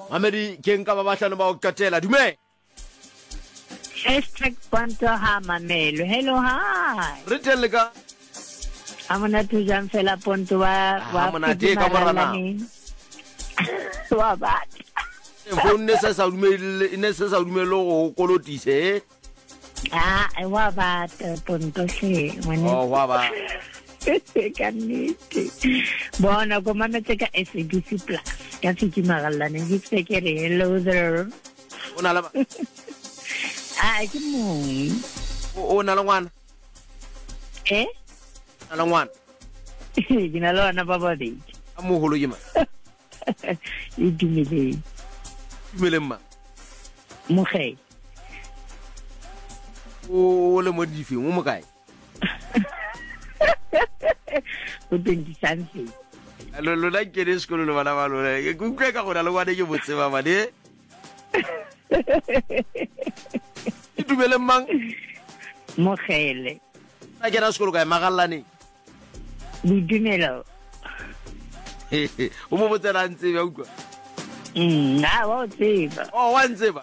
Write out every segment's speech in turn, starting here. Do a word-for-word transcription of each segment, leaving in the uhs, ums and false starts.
Amedi keng ka ba bahlano ba o katela dume. Hashtag Ponto ha mamelo. Hello hi. Re telle ka. Amona tu jam fela Ponto wa wa. Amona te ka morana. Wa ba. Phone ne sa sa dumele ne sa sa dumelo go kolotise. Ah, wa ba Ponto se. Oh wa ba. Kannete. Bona go mametse ka S A B C Plus. Ka se ke magallane ke se ke re hello there. Ona la. Ah, ke mong. O na la ngwana. Eh? Na la ngwana. Ke na lona ba ba di. Amoholo ke ma. E dumile. Dumile ma. Mogei. O le mo dife mo mokae? O twenty-something. Lo lo la ke le sekolo le bana ba lona. Ke kutlwe ka gona le ngwane ke botse ba ba de. Ke dumele mang? Mogele. A ke ra sekolo ka magallane. Di dumelo. O mo botsela ntse ba utlwa. Mm, na wa tseba. Oh wa ntseba.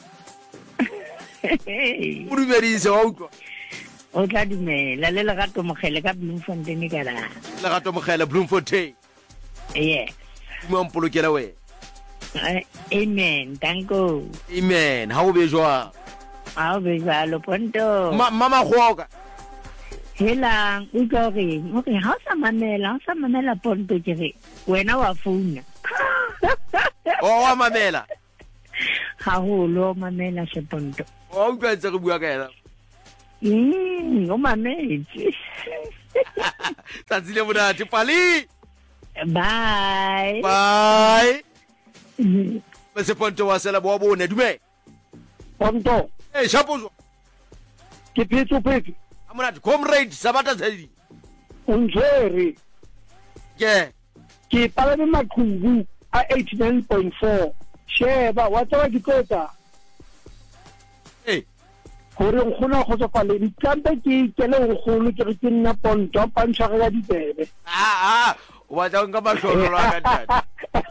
O dumedise wa utlwa. O tla dumela le le gato Mogele ka Bloemfontein ka la. Le gato Mogele Bloemfontein. Yes. Mo mpolokela we. Amen. Danko. Amen. Ha o be jwa. Ha o be jwa lo Ponto. Mama goka. Helang o go re, o re ha sa mamela, ha sa mamela Ponto ke re. Wena wa founa. O wa mamela. Ha ho lo mamela se Ponto. O utlwa ntse re bua ka ena. Mm, o mametse. Tsatsile monate pali. Bye. Bye. Mese Ponto wa sela bo bone dume. Ponto. Eh shapo. Ke pitso pitso. Amonate comrade Sabata tsedi. Unjeri. Ke. Ke pala le maqhubu a eighty-nine point four. Sheba wa tsa di kota. Eh. Gore ngona go tsa pale di tlampe ke kele ngolo ke re ke nna Ponto pa ntshwa ga di bebe. Ah ah. Wa tsa nka ba hlolo la ka tata.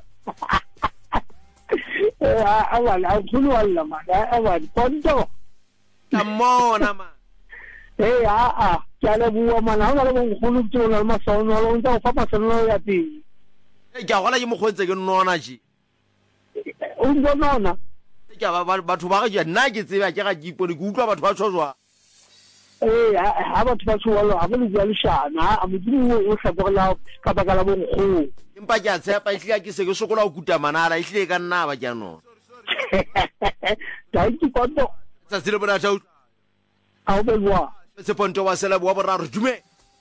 Eh a wala a khulu wala ma a wala Ponto. Tamona ma. Eh a a kala bua mana ona le ngolo tsona ma sono lo ntse o fa pa sono ya ti. Eh ke a gola ke mo khontse ke nona ji. O nona. Ke ba batho ba ga nna ke tseba ke ga ke ipone ke utlwa batho ba tshwazwa. Eh ha batho ba tshwalo ha bole jwa leshana a modimo o hlabogela ka baka la bonggo. Empa ke a tshepa ihlile ke se ke sokola o kuta manala ihlile ka nna ba ke no. Dai ke Ponto. Tsa sile bona tsa a o belwa. Se Ponto wa sela bo boraro dume.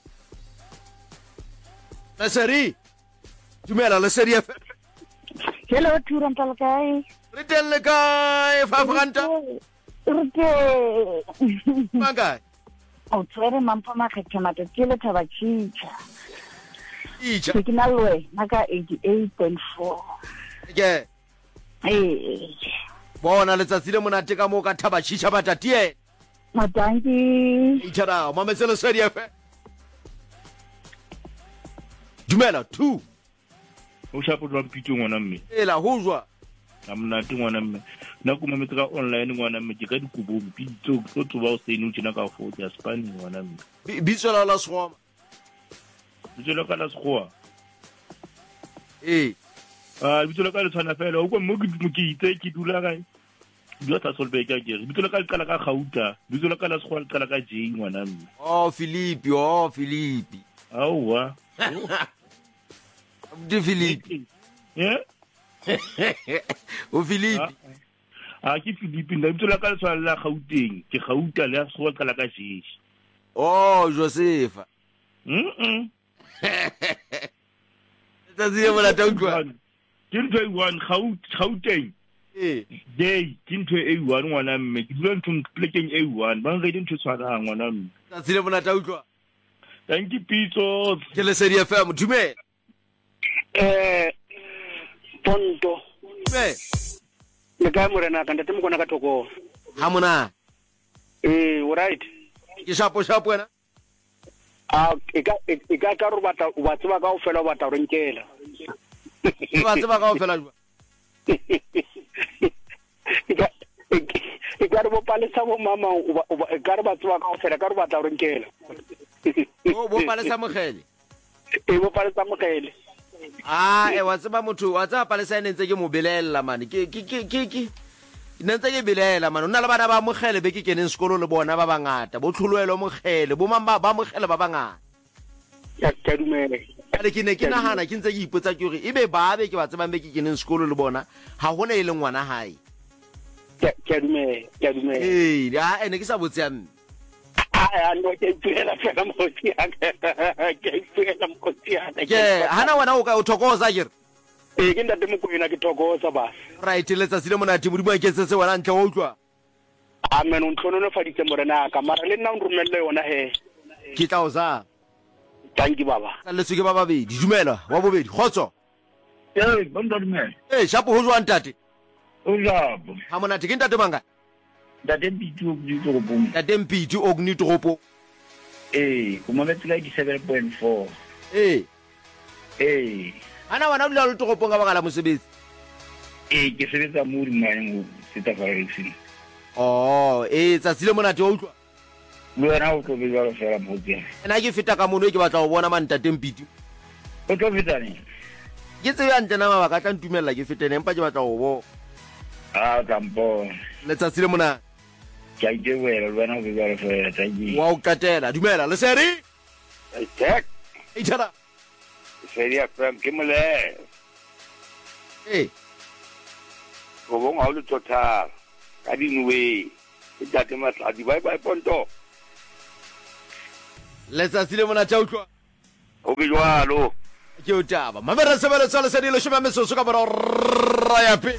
Leseri. Dumela Leseri F. Hello Turantal kai. Re telle kae fa franta? Rute. Manga. O tsere mampa ma khethamata ke le thaba chicha. Icha. Ke na lwe maka eighty-eight point four. Ke. Eh. Bona letsatsi le monate ka mo ka thaba chicha batatie. Matanki. Ichara mametselo Leseri F. Dumela two. O shapo tla mpitso ngwana mme. Ela ho jwa. Amna ti ngwana mme. Na ku mametse ka online ngwana mme ke ka dikubo mpitso tlo tsoba o seno tsena ka fo ya Spani ngwana mme. Bitso la la sgoma. Bitso la ka la sgoma. Eh. Ah bitso la ka le tshwana fela o kwa mo ke ke itse ke dula kae. Dula ta solbe ka ke. Bitso la ka le kala ka Gauta. Bitso la ka la sgoma le kala ka J ngwana mme. Oh Philippe, oh Philippe. Aowa. De Philippe. Yeah. O Philippe. Ah ke Philippe nda bitso la ka le tshwana la Gauteng. Ke Gauta le sgoma kala ka J. Oh Joseph. Mm. Tsatsile bona tautwa. Ke ntho e one Gauteng. Eh. Day ke ntho e one ngwana mme. Ke dula ntho plekeng e one. Ba ngre ntho tshwana ngwana mme. Tsatsile bona tautwa. Thank you Pitso. Ke Lesedi F M dumela. Eh Ponto. Me. Le ka morena ka ntate mo kona ka thoko. Ha mona. Eh right. Ke shapo shapo wena. Ah e ka e ka ka ro batla o batse ba ka o fela o batla o renkela. Ba tseba ka o fela jwa. e ka re bo palesa bo mama e ka re batho ba ka go fela ka re batla gore nkela o bo palesa mogele e bo palesa mogele ah e wa tseba motho wa tsaba palesa ene ntse ke mo belela man ke ke ke ke nna ntse ke belela man o nna le bana ba mogele be ke keneng sekolo le bona ba bangata bo tlholwelo mogele bo mamba ba mogele ba bangata ya ka dumele ale ke ne ke nahana ke ntse ke ipotsa ke gore ebe ba be ke ba tsebang be ke keneng sekolo le bona ha gona e le ngwana hae ke dumele ke dumele eh ya ene ke sa botse mme ah no ke ipuela fela motsi ya ke ipuela motsi ya ke hana wena o ka o thokoza ke e ke ntate mokoena ke thokoza ba right letsa sile monate modimo ke se se wena ntle o utlwa amen o ntlono fa di tsemorena ka mara le nna o nromelle yona he ke tla o za thank you baba sa le tsike ba babedi dumela wa bobedi khotso eh bonda dumela eh shapo ho jwa ntate o jabo ha monate ke ntate manga ntate Mpiti o di toropong ntate Mpiti o gni toropo eh o mo metla di seven point four eh eh ana wana o dula le toropong ga baka la mosebetsi eh ke sebetsa mo di mane seta fareksi oh eh tsa sile monate o utlwa le wena o tlo be jalo fela mo tse ena ke feta ka mono ke batla go bona man ntate Mpiti o tlo feta ne ke tse ya ntena mabaka tla ntumella ke fetene empa ke batla go bo ah tampo letsa sile mona ke a ke wela le wena o be jalo fela tsangi wa o katela dumela le seri tek e tshara seria fam ke mole eh go bonga o le total ka dinwe e tate matladi bye bye ponto letsa sile mona tsa utlwa o be jwalo ke o taba mamera sebele sa le sedi le shoma mesoso ka bora ra ya pe